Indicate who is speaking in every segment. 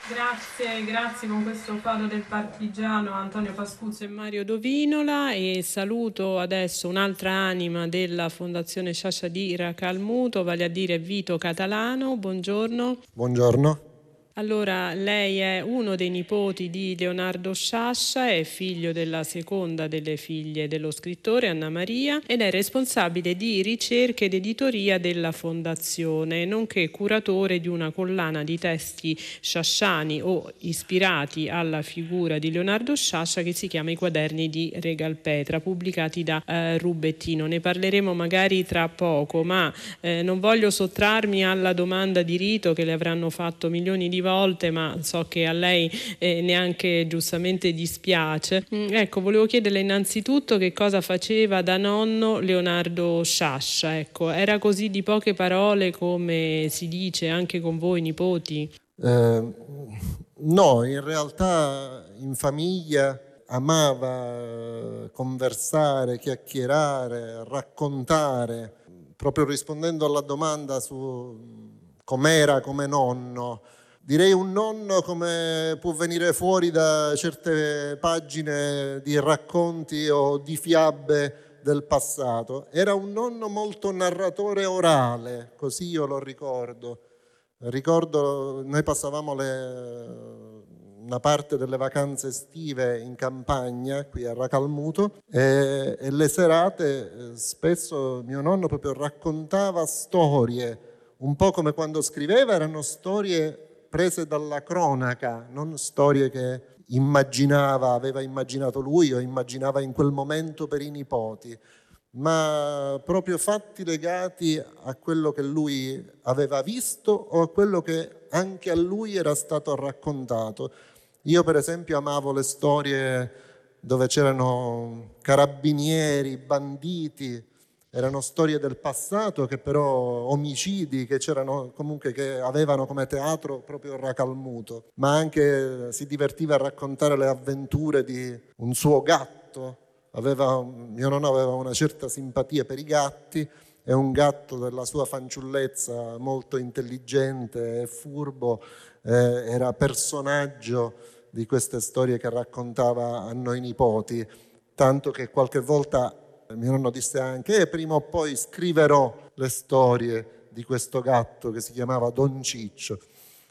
Speaker 1: Grazie con questo fado del partigiano Antonio Pascuzzo e Mario Dovinola, e saluto adesso un'altra anima della Fondazione Sciascia di Racalmuto, vale a dire Vito Catalano. Buongiorno.
Speaker 2: Buongiorno.
Speaker 1: Allora, lei è uno dei nipoti di Leonardo Sciascia, è figlio della seconda delle figlie dello scrittore, Anna Maria, ed è responsabile di ricerche ed editoria della fondazione, nonché curatore di una collana di testi sciasciani o ispirati alla figura di Leonardo Sciascia che si chiama I quaderni di Regalpetra, pubblicati da Rubettino. Ne parleremo magari tra poco, ma non voglio sottrarmi alla domanda di rito che le avranno fatto milioni di volte, ma so che a lei neanche giustamente dispiace. Ecco, volevo chiederle innanzitutto che cosa faceva da nonno Leonardo Sciascia. Ecco, era così di poche parole come si dice anche con voi nipoti?
Speaker 2: No, in realtà in famiglia amava conversare, chiacchierare, raccontare, proprio rispondendo alla domanda su com'era come nonno. Direi un nonno come può venire fuori da certe pagine di racconti o di fiabe del passato. Era un nonno molto narratore orale, così io lo ricordo. Ricordo, noi passavamo una parte delle vacanze estive in campagna, qui a Racalmuto, e le serate spesso mio nonno proprio raccontava storie, un po' come quando scriveva, erano storie prese dalla cronaca, non storie che aveva immaginato lui o immaginava in quel momento per i nipoti, ma proprio fatti legati a quello che lui aveva visto o a quello che anche a lui era stato raccontato. Io per esempio amavo le storie dove c'erano carabinieri, banditi, erano storie del passato che però omicidi che c'erano comunque, che avevano come teatro proprio Racalmuto, ma anche si divertiva a raccontare le avventure di un suo gatto. Mio nonno aveva una certa simpatia per i gatti e un gatto della sua fanciullezza molto intelligente e furbo era personaggio di queste storie che raccontava a noi nipoti, tanto che qualche volta mio nonno disse anche prima o poi scriverò le storie di questo gatto che si chiamava Don Ciccio,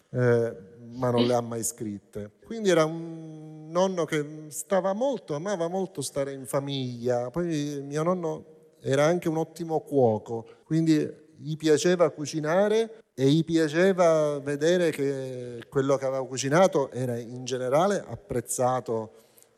Speaker 2: ma non le ha mai scritte. Quindi era un nonno che amava molto stare in famiglia. Poi mio nonno era anche un ottimo cuoco, quindi gli piaceva cucinare e gli piaceva vedere che quello che aveva cucinato era in generale apprezzato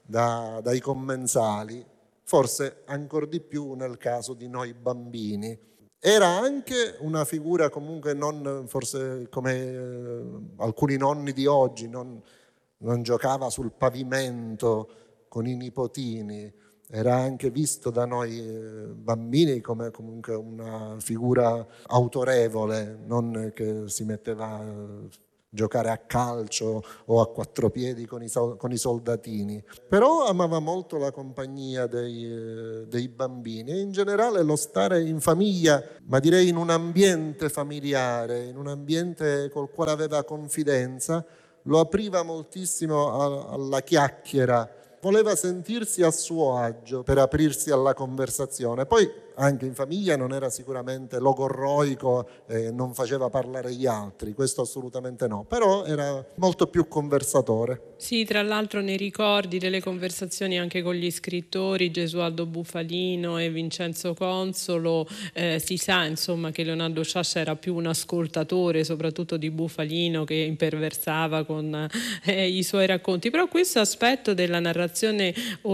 Speaker 2: dai commensali, forse ancora di più nel caso di noi bambini. Era anche una figura comunque non forse come alcuni nonni di oggi, non giocava sul pavimento con i nipotini, era anche visto da noi bambini come comunque una figura autorevole, non che si metteva a giocare a calcio o a quattro piedi con i soldatini. Però amava molto la compagnia dei bambini e in generale lo stare in famiglia, ma direi in un ambiente familiare, in un ambiente col quale aveva confidenza, lo apriva moltissimo alla chiacchiera. Voleva sentirsi a suo agio per aprirsi alla conversazione. Poi anche in famiglia non era sicuramente logorroico e non faceva parlare gli altri, questo assolutamente no, però era molto più conversatore.
Speaker 1: Sì, tra l'altro nei ricordi delle conversazioni anche con gli scrittori Gesualdo Bufalino e Vincenzo Consolo si sa insomma che Leonardo Sciascia era più un ascoltatore soprattutto di Bufalino, che imperversava con i suoi racconti, però questo aspetto della narrazione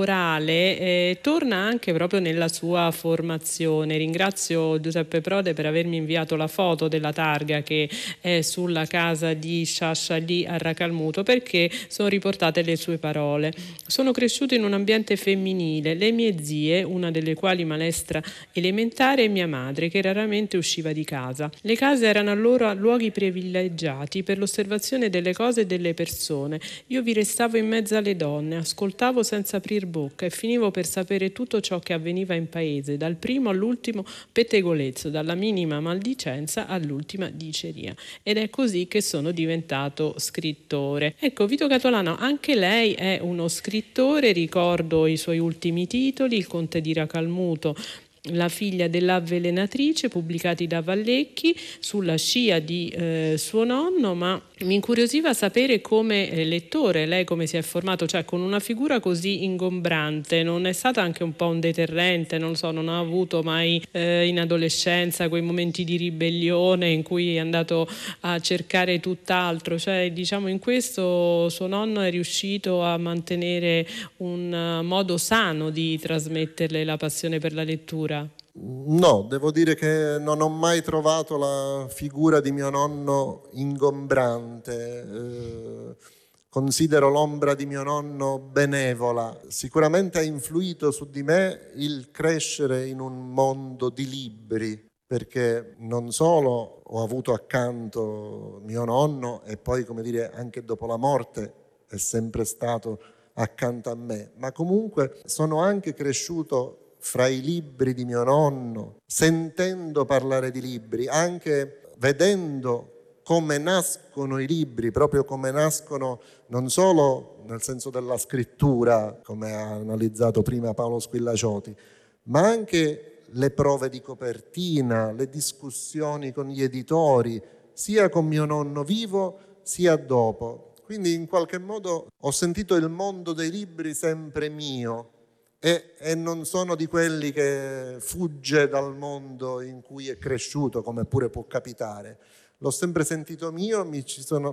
Speaker 1: orale torna anche proprio nella sua formazione. Ringrazio Giuseppe Prode per avermi inviato la foto della targa che è sulla casa di Sciascia lì a Racalmuto, perché sono riportate le sue parole. Sono cresciuto in un ambiente femminile, le mie zie, una delle quali maestra elementare, e mia madre che raramente usciva di casa. Le case erano allora luoghi privilegiati per l'osservazione delle cose e delle persone. Io vi restavo in mezzo alle donne, ascoltavo senza aprir bocca e finivo per sapere tutto ciò che avveniva in paese, dal primo fermo all'ultimo pettegolezzo, dalla minima maldicenza all'ultima diceria. Ed è così che sono diventato scrittore. Ecco, Vito Catalano, anche lei è uno scrittore, ricordo i suoi ultimi titoli, Il Conte di Racalmuto, La figlia dell'avvelenatrice, pubblicati da Vallecchi, sulla scia di suo nonno, ma mi incuriosiva sapere come lettore lei come si è formato, cioè con una figura così ingombrante, non è stata anche un po' un deterrente, non lo so, non ha avuto mai in adolescenza quei momenti di ribellione in cui è andato a cercare tutt'altro, cioè diciamo in questo suo nonno è riuscito a mantenere un modo sano di trasmetterle la passione per la lettura?
Speaker 2: No, devo dire che non ho mai trovato la figura di mio nonno ingombrante. Considero l'ombra di mio nonno benevola. Sicuramente ha influito su di me il crescere in un mondo di libri, perché non solo ho avuto accanto mio nonno e poi, come dire, anche dopo la morte è sempre stato accanto a me, ma comunque sono anche cresciuto fra i libri di mio nonno, sentendo parlare di libri, anche vedendo come nascono i libri, proprio come nascono non solo nel senso della scrittura, come ha analizzato prima Paolo Squillacioti, ma anche le prove di copertina, le discussioni con gli editori, sia con mio nonno vivo sia dopo. Quindi in qualche modo ho sentito il mondo dei libri sempre mio, e non sono di quelli che fugge dal mondo in cui è cresciuto, come pure può capitare. L'ho sempre sentito mio, mi ci sono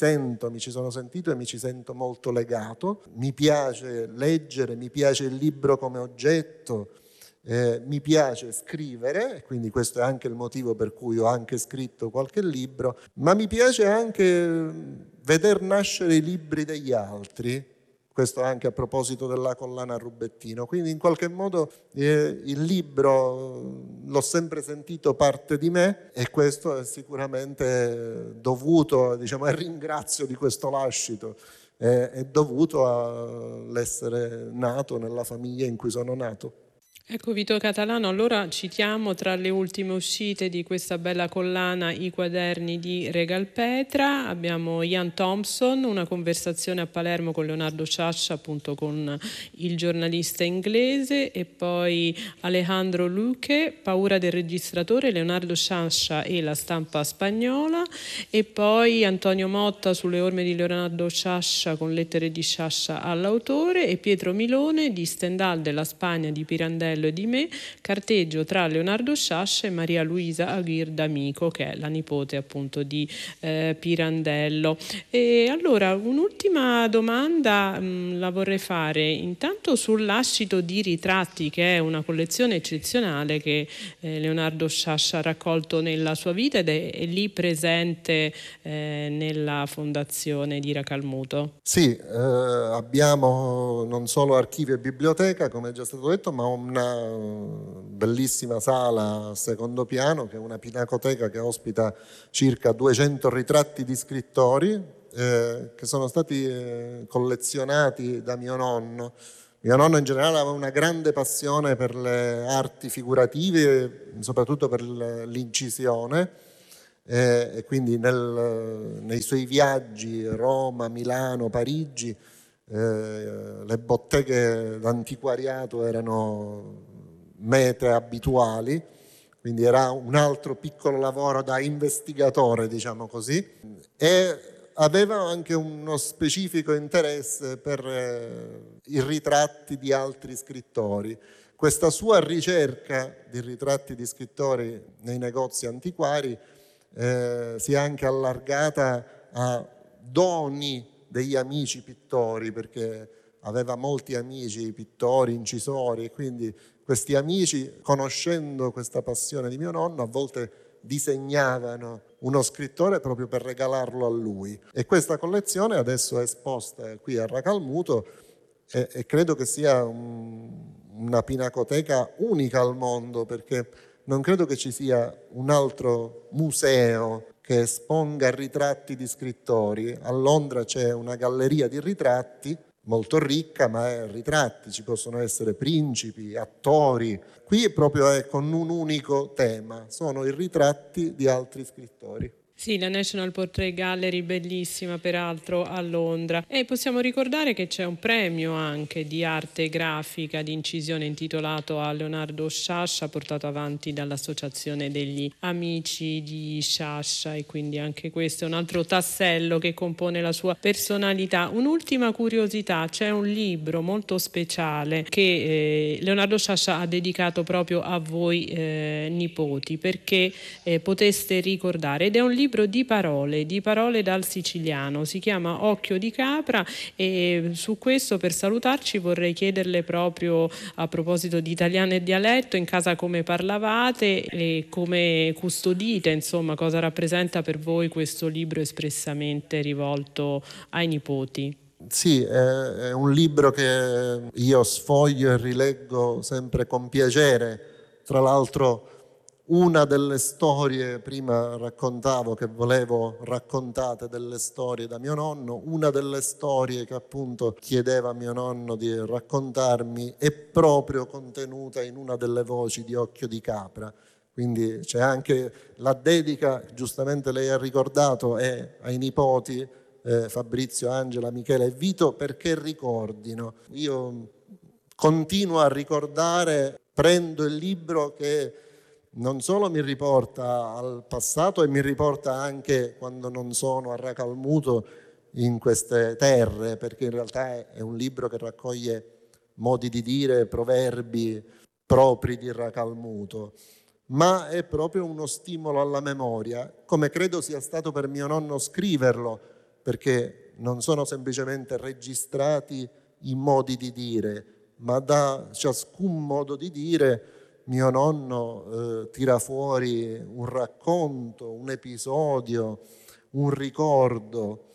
Speaker 2: sentito e mi ci sento molto legato. Mi piace leggere, mi piace il libro come oggetto, mi piace scrivere, quindi questo è anche il motivo per cui ho anche scritto qualche libro, ma mi piace anche veder nascere i libri degli altri. Questo anche a proposito della collana Rubettino. Quindi in qualche modo il libro l'ho sempre sentito parte di me, e questo è sicuramente dovuto, diciamo, al ringrazio di questo lascito, è dovuto all'essere nato nella famiglia in cui sono nato.
Speaker 1: Ecco Vito Catalano, allora citiamo tra le ultime uscite di questa bella collana i quaderni di Regalpetra. Abbiamo Ian Thompson, una conversazione a Palermo con Leonardo Sciascia, appunto con il giornalista inglese, e poi Alejandro Luque, Paura del registratore, Leonardo Sciascia e la stampa spagnola, e poi Antonio Motta sulle orme di Leonardo Sciascia con lettere di Sciascia all'autore, e Pietro Milone di Stendhal, della Spagna, di Pirandello e di me, carteggio tra Leonardo Sciascia e Maria Luisa Aguirre D'Amico, che è la nipote appunto di Pirandello. E allora un'ultima domanda la vorrei fare intanto sul lascito di ritratti, che è una collezione eccezionale che Leonardo Sciascia ha raccolto nella sua vita ed è lì presente nella fondazione di Racalmuto.
Speaker 2: Sì, abbiamo non solo archivio e biblioteca, come è già stato detto, ma una bellissima sala a secondo piano, che è una pinacoteca che ospita circa 200 ritratti di scrittori che sono stati collezionati da mio nonno. Mio nonno in generale aveva una grande passione per le arti figurative, soprattutto per l'incisione, e quindi nei suoi viaggi Roma, Milano, Parigi, le botteghe d'antiquariato erano mete abituali, quindi era un altro piccolo lavoro da investigatore, diciamo così, e aveva anche uno specifico interesse per i ritratti di altri scrittori. Questa sua ricerca di ritratti di scrittori nei negozi antiquari si è anche allargata a doni degli amici pittori, perché aveva molti amici pittori, incisori, e quindi questi amici, conoscendo questa passione di mio nonno, a volte disegnavano uno scrittore proprio per regalarlo a lui. E questa collezione adesso è esposta qui a Racalmuto, e credo che sia una pinacoteca unica al mondo, perché non credo che ci sia un altro museo che esponga ritratti di scrittori. A Londra c'è una galleria di ritratti, molto ricca, ma è ritratti, ci possono essere principi, attori. Qui proprio è con un unico tema, sono i ritratti di altri scrittori.
Speaker 1: Sì, la National Portrait Gallery, bellissima peraltro, a Londra. E possiamo ricordare che c'è un premio anche di arte grafica di incisione intitolato a Leonardo Sciascia, portato avanti dall'Associazione degli Amici di Sciascia, e quindi anche questo è un altro tassello che compone la sua personalità. Un'ultima curiosità: c'è un libro molto speciale che Leonardo Sciascia ha dedicato proprio a voi nipoti, perché poteste ricordare, ed è un libro di parole dal siciliano, si chiama Occhio di Capra, e su questo, per salutarci, vorrei chiederle proprio, a proposito di italiano e dialetto, in casa come parlavate e come custodite, insomma, cosa rappresenta per voi questo libro espressamente rivolto ai nipoti.
Speaker 2: Sì, è un libro che io sfoglio e rileggo sempre con piacere. Tra l'altro, una delle storie, prima raccontavo che volevo raccontate delle storie da mio nonno, una delle storie che appunto chiedeva a mio nonno di raccontarmi è proprio contenuta in una delle voci di Occhio di Capra. Quindi c'è anche la dedica, giustamente lei ha ricordato, è ai nipoti Fabrizio, Angela, Michele e Vito, perché ricordino. Io continuo a ricordare, prendo il libro che non solo mi riporta al passato e mi riporta anche quando non sono a Racalmuto in queste terre, perché in realtà è un libro che raccoglie modi di dire, proverbi propri di Racalmuto, ma è proprio uno stimolo alla memoria, come credo sia stato per mio nonno scriverlo, perché non sono semplicemente registrati i modi di dire, ma da ciascun modo di dire mio nonno tira fuori un racconto, un episodio, un ricordo.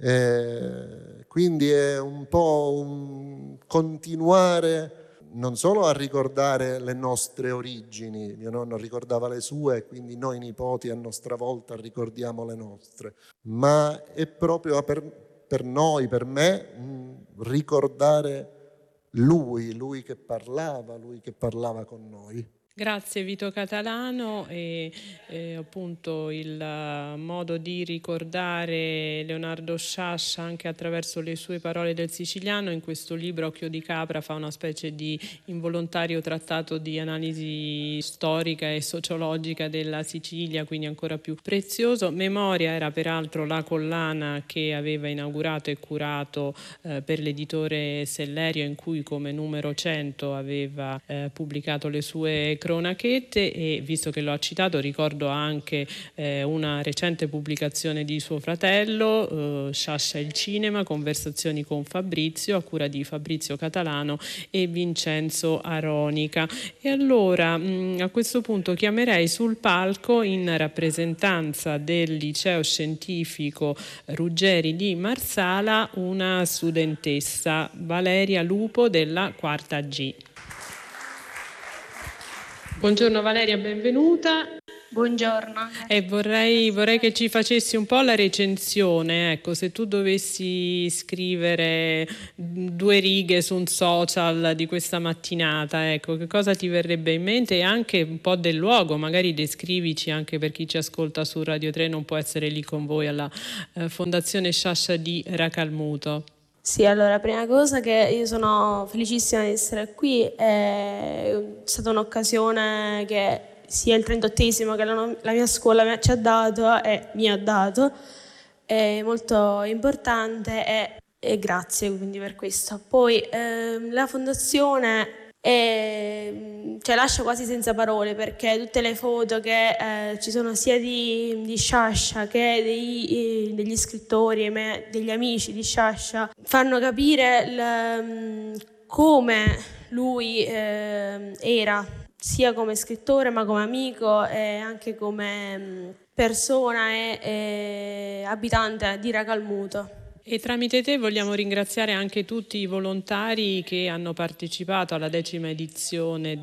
Speaker 2: Quindi è un po' un continuare non solo a ricordare le nostre origini, mio nonno ricordava le sue e quindi noi nipoti a nostra volta ricordiamo le nostre, ma è proprio per noi, per me, ricordare lui che parlava con noi.
Speaker 1: Grazie Vito Catalano, e appunto il modo di ricordare Leonardo Sciascia anche attraverso le sue parole del siciliano in questo libro Occhio di Capra fa una specie di involontario trattato di analisi storica e sociologica della Sicilia, quindi ancora più prezioso. Memoria era peraltro la collana che aveva inaugurato e curato per l'editore Sellerio, in cui come numero 100 aveva pubblicato le sue cronachette, e visto che lo ha citato ricordo anche una recente pubblicazione di suo fratello, Sciascia il cinema, conversazioni con Fabrizio, a cura di Fabrizio Catalano e Vincenzo Aronica. E allora a questo punto chiamerei sul palco, in rappresentanza del liceo scientifico Ruggeri di Marsala, una studentessa, Valeria Lupo, della quarta G. Buongiorno Valeria, benvenuta.
Speaker 3: Buongiorno.
Speaker 1: E vorrei che ci facessi un po' la recensione, ecco, se tu dovessi scrivere 2 righe su un social di questa mattinata, ecco, che cosa ti verrebbe in mente, e anche un po' del luogo, magari descrivici anche per chi ci ascolta su Radio 3, non può essere lì con voi alla Fondazione Sciascia di Racalmuto.
Speaker 3: Sì, allora, prima cosa che io sono felicissima di essere qui, è stata un'occasione che sia il 38esimo che la mia scuola ci ha dato e mi ha dato, è molto importante e grazie quindi per questo. Poi la fondazione lascia quasi senza parole, perché tutte le foto che ci sono sia di Sciascia che degli scrittori, degli amici di Sciascia, fanno capire come lui era, sia come scrittore ma come amico e anche come persona e abitante di Racalmuto.
Speaker 1: E tramite te vogliamo ringraziare anche tutti i volontari che hanno partecipato alla 10ª edizione